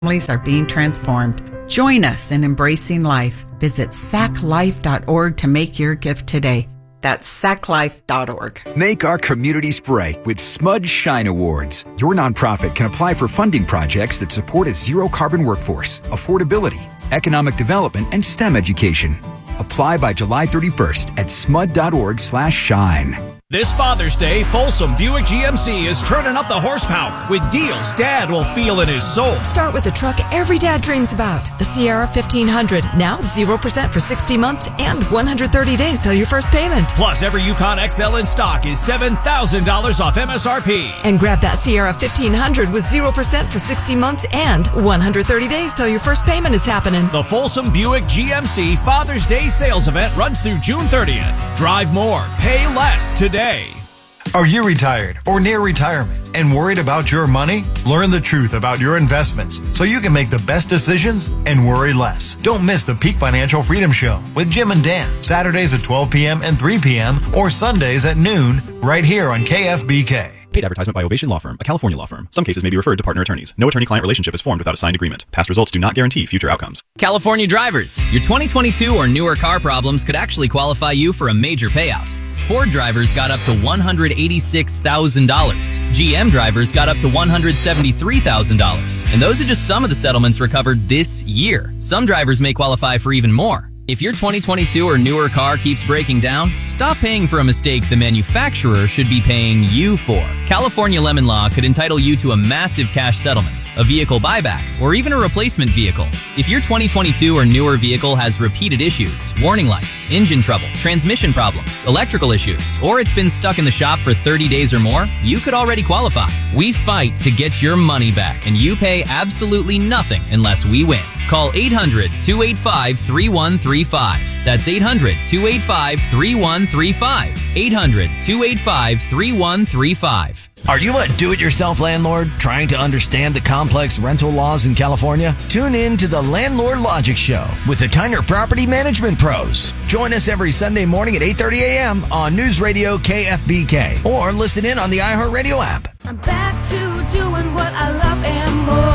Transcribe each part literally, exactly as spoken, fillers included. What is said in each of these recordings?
Families are being transformed. Join us in embracing life. Visit sac life dot org to make your gift today. That's sac life dot org. Make our communities bright with Smudge Shine Awards. Your nonprofit can apply for funding projects that support a zero-carbon workforce, affordability, economic development, and STEM education. Apply by July thirty-first at smud dot org slash shine. This Father's Day, Folsom Buick G M C is turning up the horsepower with deals Dad will feel in his soul. Start with the truck every dad dreams about, the Sierra fifteen hundred. Now zero percent for sixty months and one hundred thirty days till your first payment. Plus, every Yukon X L in stock is seven thousand dollars off M S R P. And grab that Sierra fifteen hundred with zero percent for sixty months and one hundred thirty days till your first payment is happening. The Folsom Buick G M C Father's Day sales event runs through June thirtieth. Drive more, pay less today. Are you retired or near retirement and worried about your money? Learn the truth about your investments so you can make the best decisions and worry less. Don't miss the Peak Financial Freedom Show with Jim and Dan, Saturdays at twelve p.m. and three p.m. or Sundays at noon right here on K F B K. Paid advertisement by Ovation Law Firm, a California law firm. Some cases may be referred to partner attorneys. No attorney-client relationship is formed without a signed agreement. Past results do not guarantee future outcomes. California drivers, your twenty twenty-two or newer car problems could actually qualify you for a major payout. Ford drivers got up to one hundred eighty-six thousand dollars. G M drivers got up to one hundred seventy-three thousand dollars. And those are just some of the settlements recovered this year. Some drivers may qualify for even more. If your twenty twenty-two or newer car keeps breaking down, stop paying for a mistake the manufacturer should be paying you for. California Lemon Law could entitle you to a massive cash settlement, a vehicle buyback, or even a replacement vehicle. If your twenty twenty-two or newer vehicle has repeated issues, warning lights, engine trouble, transmission problems, electrical issues, or it's been stuck in the shop for thirty days or more, you could already qualify. We fight to get your money back, and you pay absolutely nothing unless we win. Call eight hundred, two eight five, three one three five. That's eight hundred, two eight five, three one three five. eight hundred, two eight five, three one three five. Are you a do-it-yourself landlord trying to understand the complex rental laws in California? Tune in to the Landlord Logic Show with the Tyner Property Management Pros. Join us every Sunday morning at eight thirty a.m. on News Radio K F B K or listen in on the iHeartRadio app. I'm back to doing what I love and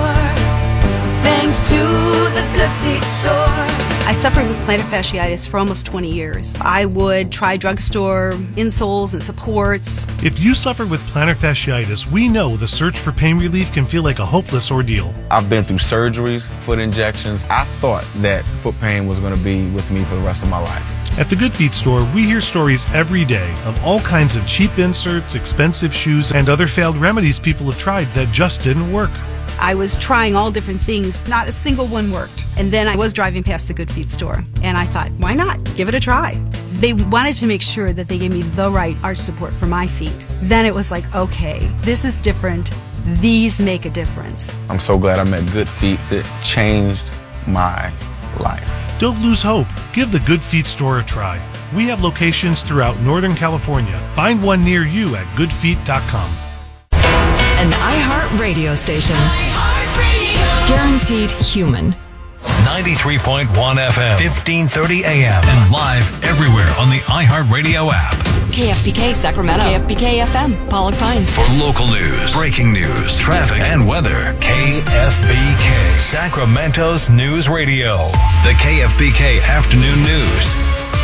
more, thanks to the Good Feet store. I suffered with plantar fasciitis for almost twenty years. I would try drugstore insoles and supports. If you suffer with plantar fasciitis, we know the search for pain relief can feel like a hopeless ordeal. I've been through surgeries, foot injections. I thought that foot pain was going to be with me for the rest of my life. At the Good Feet store, we hear stories every day of all kinds of cheap inserts, expensive shoes, and other failed remedies people have tried that just didn't work. I was trying all different things. Not a single one worked. And then I was driving past the Good Feet store, and I thought, why not? Give it a try. They wanted to make sure that they gave me the right arch support for my feet. Then it was like, okay, this is different. These make a difference. I'm so glad I met Good Feet. It changed my life. Don't lose hope. Give the Good Feet store a try. We have locations throughout Northern California. Find one near you at good feet dot com. An iHeart radio station. iHeart Radio. Guaranteed human. ninety-three point one F M, fifteen thirty A M, and live everywhere on the iHeartRadio app. K F B K Sacramento. K F B K F M, Pollock Pines. For local news, breaking news, traffic, and weather, K F B K, Sacramento's News Radio. The K F B K Afternoon News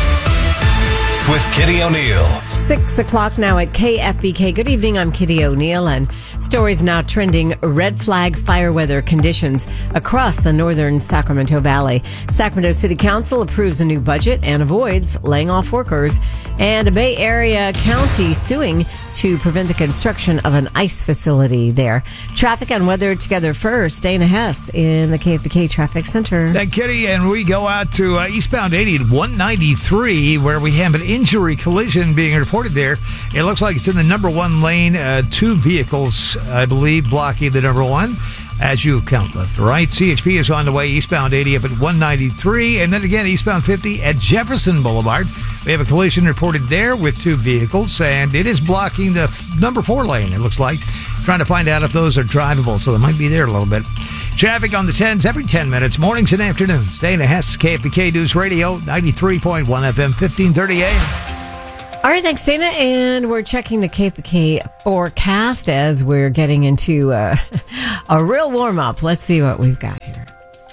with Kitty O'Neill. Six o'clock now at K F B K. Good evening, I'm Kitty O'Neill, and stories now trending: red flag fire weather conditions across the northern Sacramento Valley. Sacramento City Council approves a new budget and avoids laying off workers. And a Bay Area county suing to prevent the construction of an ice facility there. Traffic and weather together first. Dana Hess in the K F B K Traffic Center. Thank Kitty, and we go out to uh, eastbound eighty at one ninety-three, where we have an injury collision being reported there. It looks like it's in the number one lane. Uh, two vehicles, I believe, blocking the number one. As you count left to right, C H P is on the way eastbound eighty up at one ninety-three, and then again eastbound fifty at Jefferson Boulevard. We have a collision reported there with two vehicles, and it is blocking the number four lane, it looks like. Trying to find out if those are drivable, so they might be there a little bit. Traffic on the tens every ten minutes, mornings and afternoons. Dana Hess, K F B K News Radio, ninety-three point one F M, fifteen thirty A M. All right, thanks, Dana. And we're checking the K F B K forecast as we're getting into uh, a real warm-up. Let's see what we've got here.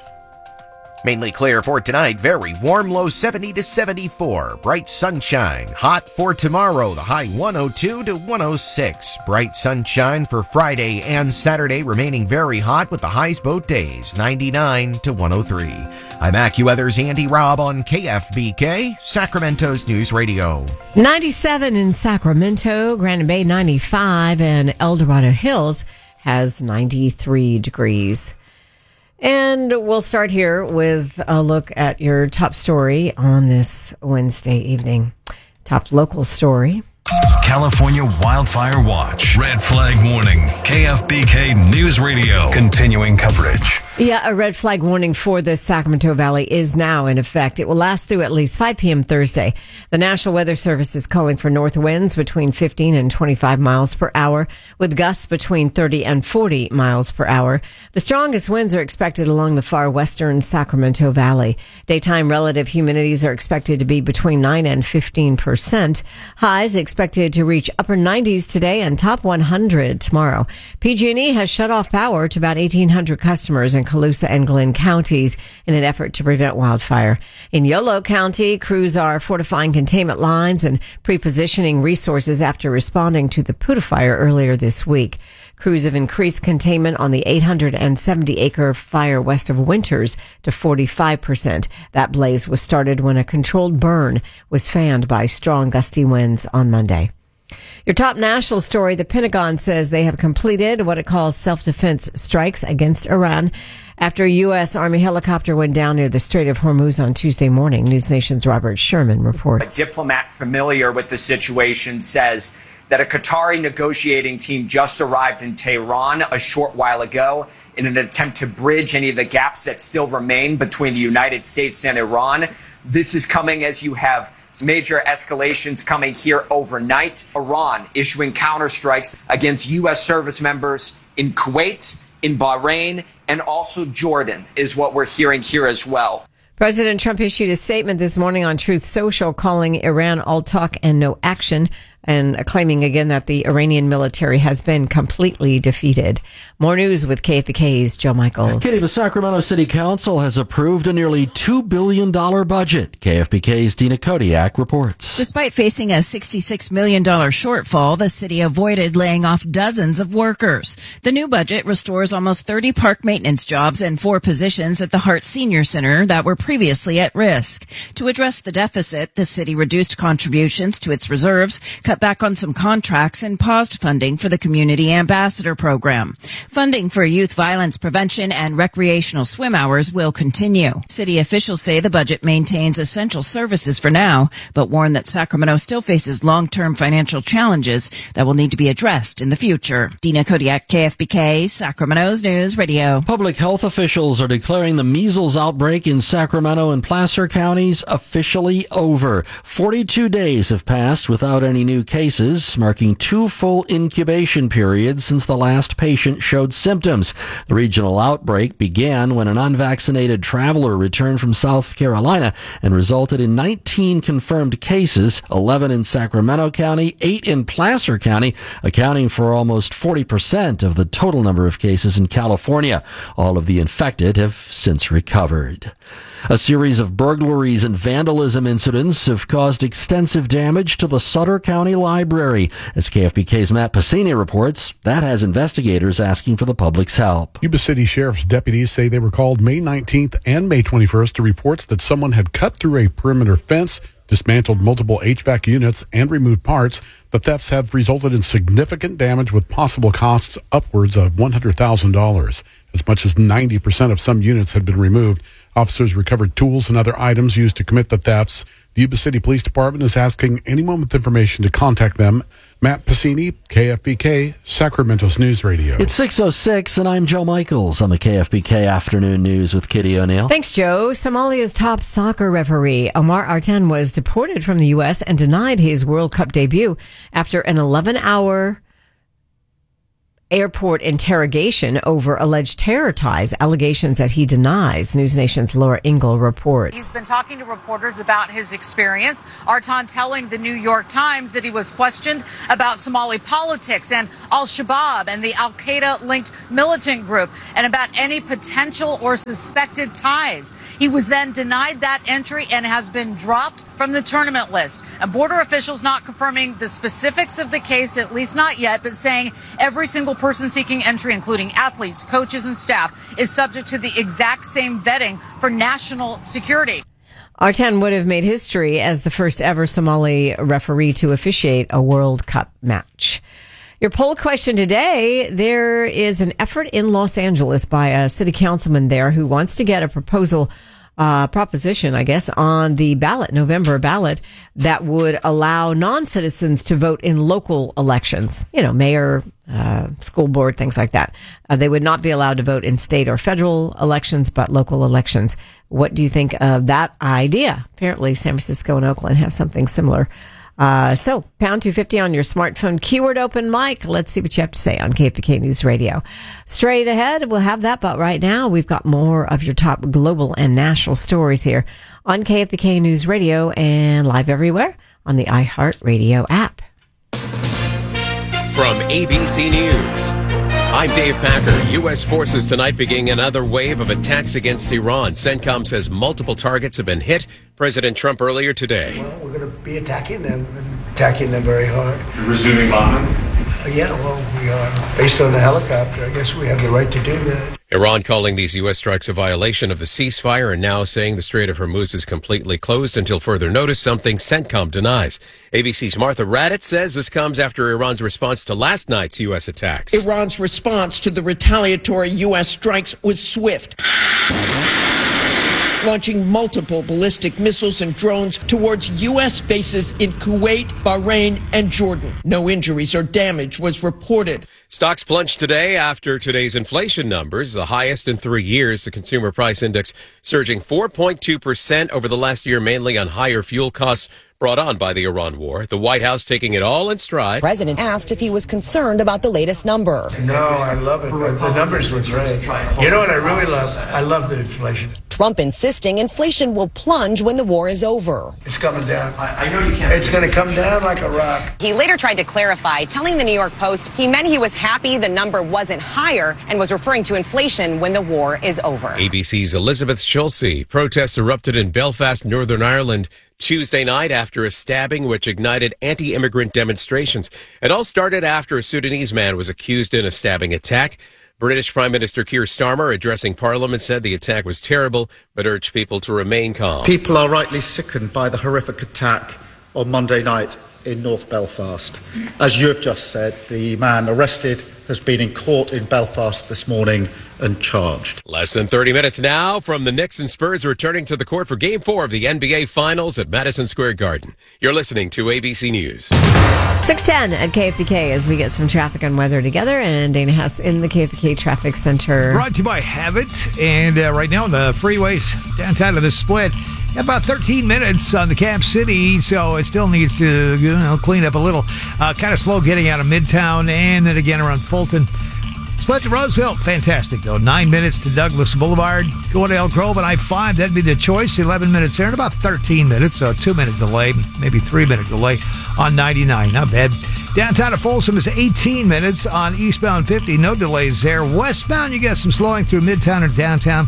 Mainly clear for tonight. Very warm, low seventy to seventy-four. Bright sunshine. Hot for tomorrow. The high one oh two to one oh six. Bright sunshine for Friday and Saturday, remaining very hot with the highs both days, ninety-nine to one oh three. I'm AccuWeather's Andy Robb on K F B K, Sacramento's News Radio. ninety-seven in Sacramento, Granite Bay ninety-five, and El Dorado Hills has ninety-three degrees. And we'll start here with a look at your top story on this Wednesday evening. Top local story. California Wildfire Watch. Red flag warning. K F B K News Radio. Continuing coverage. Yeah, a red flag warning for the Sacramento Valley is now in effect. It will last through at least five p.m. Thursday. The National Weather Service is calling for north winds between fifteen and twenty-five miles per hour, with gusts between thirty and forty miles per hour. The strongest winds are expected along the far western Sacramento Valley. Daytime relative humidities are expected to be between nine and fifteen percent. Highs expected to reach upper nineties today and top one hundred tomorrow. P G and E has shut off power to about eighteen hundred customers in Colusa and Glenn counties in an effort to prevent wildfire. In Yolo County, crews are fortifying containment lines and pre-positioning resources after responding to the Puta fire earlier this week. Crews have increased containment on the eight hundred seventy acre fire west of Winters to forty-five percent. That blaze was started when a controlled burn was fanned by strong gusty winds on Monday. Your top national story, the Pentagon says they have completed what it calls self-defense strikes against Iran after a U S. Army helicopter went down near the Strait of Hormuz on Tuesday morning. News Nation's Robert Sherman reports. A diplomat familiar with the situation says that a Qatari negotiating team just arrived in Tehran a short while ago in an attempt to bridge any of the gaps that still remain between the United States and Iran. This is coming as you have major escalations coming here overnight. Iran issuing counterstrikes against U S service members in Kuwait, in Bahrain, and also Jordan is what we're hearing here as well. President Trump issued a statement this morning on Truth Social calling Iran all talk and no action, and claiming again that the Iranian military has been completely defeated. More news with K F B K's Joe Michaels. Kitty, the Sacramento City Council has approved a nearly two billion dollars budget. K F B K's Dina Kodiak reports. Despite facing a sixty-six million dollars shortfall, the city avoided laying off dozens of workers. The new budget restores almost thirty park maintenance jobs and four positions at the Hart Senior Center that were previously at risk. To address the deficit, the city reduced contributions to its reserves, cut back on some contracts, and paused funding for the Community Ambassador Program. Funding for youth violence prevention and recreational swim hours will continue. City officials say the budget maintains essential services for now, but warn that Sacramento still faces long-term financial challenges that will need to be addressed in the future. Dina Kodiak, K F B K, Sacramento's News Radio. Public health officials are declaring the measles outbreak in Sacramento and Placer counties officially over. forty-two days have passed without any new cases, marking two full incubation periods since the last patient showed symptoms. The regional outbreak began when an unvaccinated traveler returned from South Carolina and resulted in nineteen confirmed cases, eleven in Sacramento County, eight in Placer County, accounting for almost forty percent of the total number of cases in California. All of the infected have since recovered. A series of burglaries and vandalism incidents have caused extensive damage to the Sutter County Library. As K F B K's Matt Passini reports, that has investigators asking for the public's help. Yuba City Sheriff's deputies say they were called May nineteenth and May twenty-first to reports that someone had cut through a perimeter fence, dismantled multiple H V A C units, and removed parts. The thefts have resulted in significant damage with possible costs upwards of one hundred thousand dollars. As much as ninety percent of some units had been removed. Officers recovered tools and other items used to commit the thefts. The Yuba City Police Department is asking anyone with information to contact them. Matt Passini, K F B K, Sacramento's News Radio. It's six oh six, and I'm Joe Michaels on the K F B K Afternoon News with Kitty O'Neill. Thanks, Joe. Somalia's top soccer referee, Omar Artan, was deported from the U S and denied his World Cup debut after an eleven hour airport interrogation over alleged terror ties, allegations that he denies. News Nation's Laura Ingle reports. He's been talking to reporters about his experience. Artan telling the New York Times that he was questioned about Somali politics and al-Shabaab and the al-Qaeda-linked militant group and about any potential or suspected ties. He was then denied that entry and has been dropped from the tournament list. And border officials not confirming the specifics of the case, at least not yet, but saying every single person seeking entry, including athletes, coaches, and staff, is subject to the exact same vetting for national security. Artan would have made history as the first ever Somali referee to officiate a World Cup match. Your poll question today, there is an effort in Los Angeles by a city councilman there who wants to get a proposal Uh, proposition, I guess, on the ballot, November ballot, that would allow non-citizens to vote in local elections. You know, mayor, uh, school board, things like that. Uh, they would not be allowed to vote in state or federal elections, but local elections. What do you think of that idea? Apparently, San Francisco and Oakland have something similar. Uh, so, pound two fifty on your smartphone, keyword open mic. Let's see what you have to say on K F B K News Radio. Straight ahead, we'll have that, but right now we've got more of your top global and national stories here on K F B K News Radio and live everywhere on the iHeartRadio app. From A B C News, I'm Dave Packer. U S forces tonight beginning another wave of attacks against Iran. CENTCOM says multiple targets have been hit. President Trump earlier today. Well, we're going to be attacking them, and attacking them very hard. You're resuming bombing? Uh, yeah, well, we are. Based on the helicopter, I guess we have the right to do that. Iran calling these U S strikes a violation of the ceasefire and now saying the Strait of Hormuz is completely closed until further notice, something CENTCOM denies. A B C's Martha Raddatz says this comes after Iran's response to last night's U S attacks. Iran's response to the retaliatory U S strikes was swift, launching multiple ballistic missiles and drones towards U S bases in Kuwait, Bahrain, and Jordan. No injuries or damage was reported. Stocks plunged today after today's inflation numbers, the highest in three years. The consumer price index surging four point two percent over the last year, mainly on higher fuel costs brought on by the Iran war. The White House taking it all in stride. The president asked if he was concerned about the latest number. No, I love it. The, the numbers were great. You know what I really love? I love the inflation. Trump insisting inflation will plunge when the war is over. It's coming down. I, I know you can't. It's going to come down like a rock. He later tried to clarify, telling the New York Post he meant he was happy the number wasn't higher and was referring to inflation when the war is over. A B C's Elizabeth Schulze. Protests erupted in Belfast, Northern Ireland, Tuesday night after a stabbing which ignited anti-immigrant demonstrations. It all started after a Sudanese man was accused in a stabbing attack. British Prime Minister Keir Starmer, addressing Parliament, said the attack was terrible, but urged people to remain calm. People are rightly sickened by the horrific attack on Monday night in North Belfast. As you have just said, the man arrested has been in court in Belfast this morning and charged. Less than thirty minutes now from the Knicks and Spurs returning to the court for Game four of the N B A Finals at Madison Square Garden. You're listening to A B C News. six ten at K F B K as we get some traffic and weather together, and Dana Hess in the K F B K Traffic Center. Brought to you by Habit, and uh, right now the freeways downtown of the split, about thirteen minutes on the Cap City, so it still needs to you know clean up a little. Uh, kind of slow getting out of Midtown, and then again around Fulton. Split to Roseville, fantastic though. Nine minutes to Douglas Boulevard. Going to Elk Grove and I five, that'd be the choice. eleven minutes there and about thirteen minutes, so two minute delay, maybe three minute delay on ninety-nine. Not bad. Downtown to Folsom is eighteen minutes on eastbound fifty. No delays there. Westbound, you got some slowing through Midtown and downtown.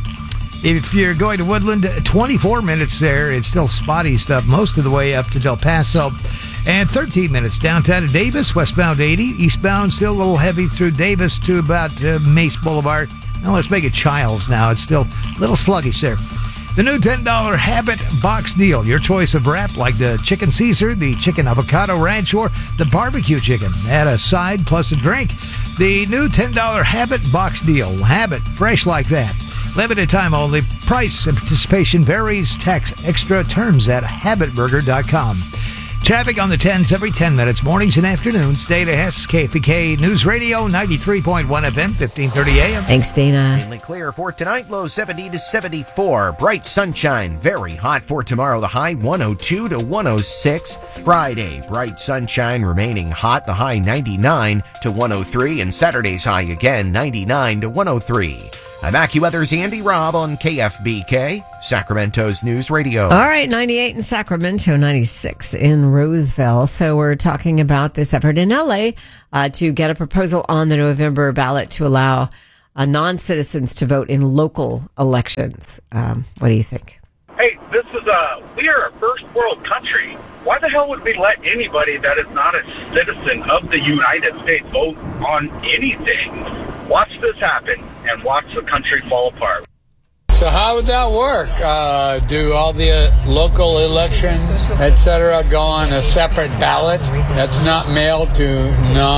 If you're going to Woodland, twenty-four minutes there. It's still spotty stuff most of the way up to Del Paso. And thirteen minutes downtown to Davis, westbound eighty. Eastbound still a little heavy through Davis to about uh, Mace Boulevard. Now let's make it Childs now. It's still a little sluggish there. The new ten dollar Habit box deal. Your choice of wrap like the chicken Caesar, the chicken avocado ranch, or the barbecue chicken. Add a side plus a drink. The new ten dollar Habit box deal. Habit, fresh like that. Limited time only. Price and participation varies. Tax extra. Terms at habit burger dot com. Traffic on the tens every ten minutes, mornings and afternoons. Dana Hess, K F B K News Radio, ninety-three point one F M, fifteen thirty A M. Thanks, Dana. Mainly clear for tonight, low seventy to seventy-four. Bright sunshine, very hot for tomorrow, the high one oh two to one oh six. Friday, bright sunshine remaining hot, the high ninety-nine to one oh three. And Saturday's high again, ninety-nine to one oh three. I'm AccuWeather's Andy Robb on K F B K, Sacramento's News Radio. All right, ninety-eight in Sacramento, ninety-six in Roseville. So we're talking about this effort in L A uh, to get a proposal on the November ballot to allow uh, non-citizens to vote in local elections. Um, what do you think? Hey, this is a, we are a first world country. Why the hell would we let anybody that is not a citizen of the United States vote on anything? Watch this happen and watch the country fall apart. So how would that work? Uh, do all the uh, local elections, et cetera, go on a separate ballot that's not mailed to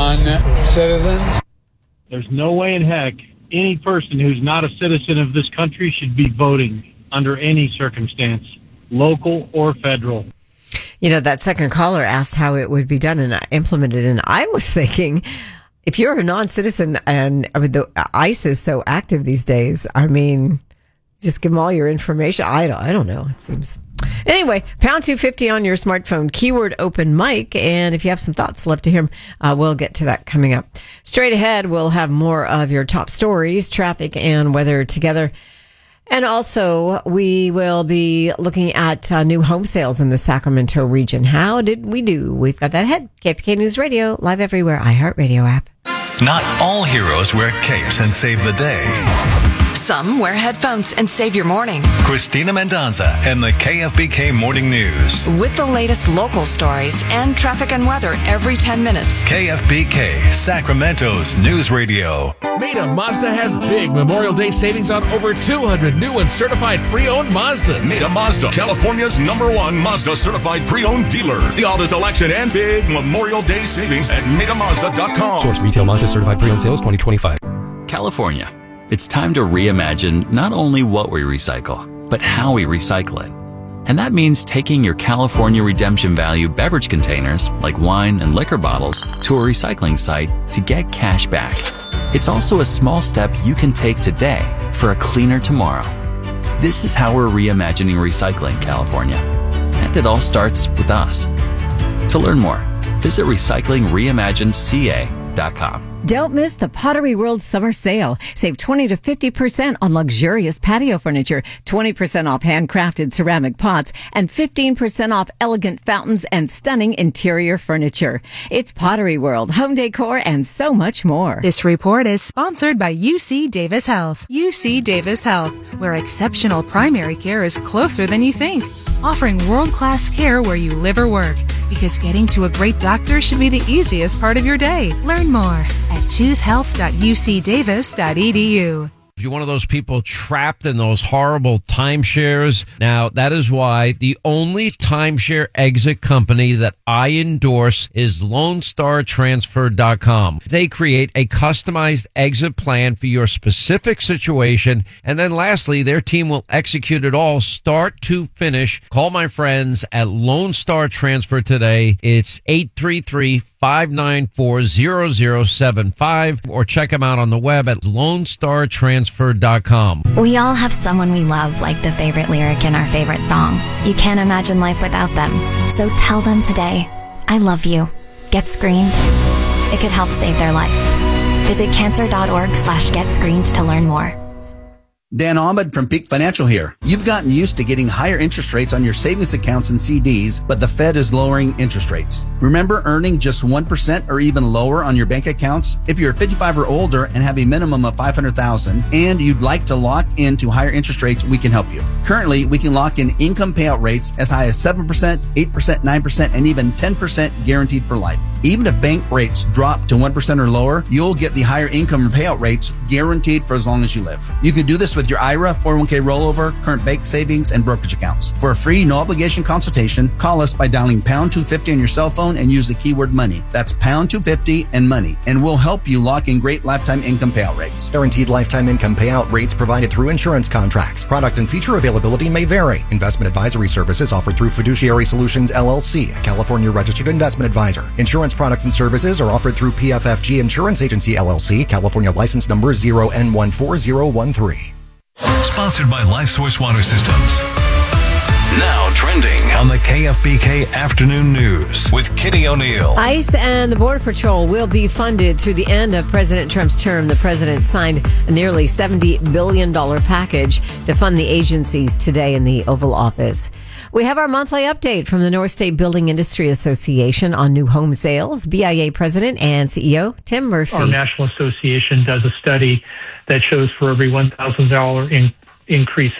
non-citizens? There's no way in heck any person who's not a citizen of this country should be voting under any circumstance, local or federal. You know, that second caller asked how it would be done and implemented, and I was thinking, if you're a non-citizen and I mean, the ICE is so active these days, I mean, just give them all your information. I don't, I don't know. It seems. Anyway, pound two fifty on your smartphone, keyword open mic. And if you have some thoughts, love to hear them. Uh, we'll get to that coming up. Straight ahead, we'll have more of your top stories, traffic and weather together. And also, we will be looking at uh, new home sales in the Sacramento region. How did we do? We've got that ahead. K F B K News Radio, live everywhere, iHeartRadio app. Not all heroes wear capes and save the day. Some wear headphones and save your morning. Christina Mendonza and the K F B K Morning News. With the latest local stories and traffic and weather every ten minutes. K F B K, Sacramento's News Radio. Meda Mazda has big Memorial Day savings on over two hundred new and certified pre-owned Mazdas. Meda Mazda, California's number one Mazda certified pre-owned dealer. See all the selection and big Memorial Day savings at Meda Mazda dot com. Source retail Mazda certified pre-owned sales twenty twenty-five. California. It's time to reimagine not only what we recycle, but how we recycle it. And that means taking your California Redemption Value beverage containers, like wine and liquor bottles, to a recycling site to get cash back. It's also a small step you can take today for a cleaner tomorrow. This is how we're reimagining recycling, California. And it all starts with us. To learn more, visit recycling reimagined c a dot com. Don't miss the Pottery World Summer Sale. Save twenty to fifty percent on luxurious patio furniture, twenty percent off handcrafted ceramic pots, and fifteen percent off elegant fountains and stunning interior furniture. It's Pottery World, home decor, and so much more. This report is sponsored by U C Davis Health. U C Davis Health, where exceptional primary care is closer than you think. Offering world-class care where you live or work. Because getting to a great doctor should be the easiest part of your day. Learn more at choose health dot u c davis dot e d u. If you're one of those people trapped in those horrible timeshares, now that is why the only timeshare exit company that I endorse is Lone Star Transfer dot com. They create a customized exit plan for your specific situation. And then lastly, their team will execute it all start to finish. Call my friends at Lone Star Transfer today. It's eight three three, five nine four, zero zero seven five or check them out on the web at Lone Star Transfer dot com. We all have someone we love, like the favorite lyric in our favorite song. You can't imagine life without them. So tell them today, I love you. Get screened. It could help save their life. Visit cancer.org slash get screened to learn more. Dan Ahmed from Peak Financial here. You've gotten used to getting higher interest rates on your savings accounts and C Ds, but the Fed is lowering interest rates. Remember earning just one percent or even lower on your bank accounts? If you're fifty-five or older and have a minimum of five hundred thousand dollars and you'd like to lock into higher interest rates, we can help you. Currently, we can lock in income payout rates as high as seven percent, eight percent, nine percent, and even ten percent guaranteed for life. Even if bank rates drop to one percent or lower, you'll get the higher income payout rates guaranteed for as long as you live. You can do this with your I R A, four oh one k rollover, current bank savings, and brokerage accounts. For a free, no obligation consultation, call us by dialing pound two fifty on your cell phone and use the keyword money. That's pound two fifty and money, and we'll help you lock in great lifetime income payout rates. Guaranteed lifetime income payout rates provided through insurance contracts. Product and feature availability may vary. Investment advisory services offered through Fiduciary Solutions L L C, a California registered investment advisor. Insurance products and services are offered through P F F G Insurance Agency L L C, California license number zero N one four zero one three. Sponsored by LifeSource Water Systems. Now trending on the K F B K Afternoon News with Kitty O'Neill. ICE and the Border Patrol will be funded through the end of President Trump's term. The president signed a nearly seventy billion dollars package to fund the agencies today in the Oval Office. We have our monthly update from the North State Building Industry Association on new home sales. B I A President and C E O Tim Murphy. Our national association does a study that shows for every one thousand dollars in, increase